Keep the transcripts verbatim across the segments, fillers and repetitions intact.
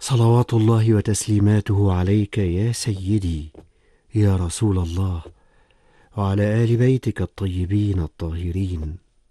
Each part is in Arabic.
صلوات الله وتسليماته عليك يا سيدي يا رسول الله، وعلى آل بيتك الطيبين الطاهرين.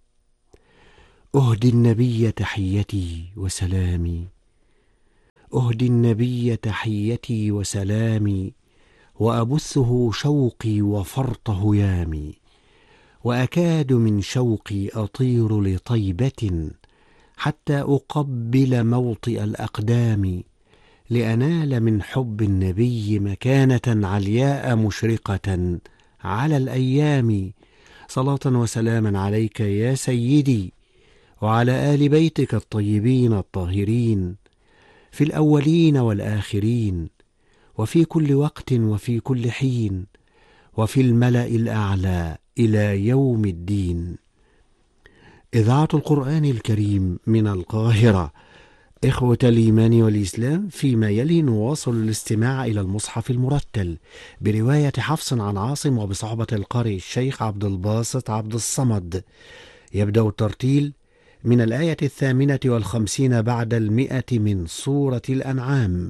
أهدي النبي تحيتي وسلامي، أهدي النبي تحيتي وسلامي، وأبثه شوقي وفرط هيامي، وأكاد من شوقي أطير لطيبة حتى أقبل موطئ الأقدام، لأنال من حب النبي مكانة علياء مشرقة على الأيام. صلاة وسلاما عليك يا سيدي وعلى آل بيتك الطيبين الطاهرين، في الأولين والآخرين، وفي كل وقت وفي كل حين، وفي الملأ الأعلى إلى يوم الدين. إذاعة القرآن الكريم من القاهرة. إخوة الإيمان والإسلام، فيما يلي نواصل الاستماع إلى المصحف المرتل برواية حفص عن عاصم وبصحبة القارئ الشيخ عبد الباسط عبد الصمد. يبدأ الترتيل من الآية الثامنة والخمسين بعد المئة من سورة الأنعام.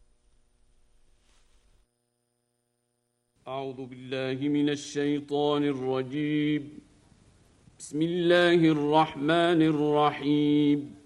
أعوذ بالله من الشيطان الرجيم. بسم الله الرحمن الرحيم.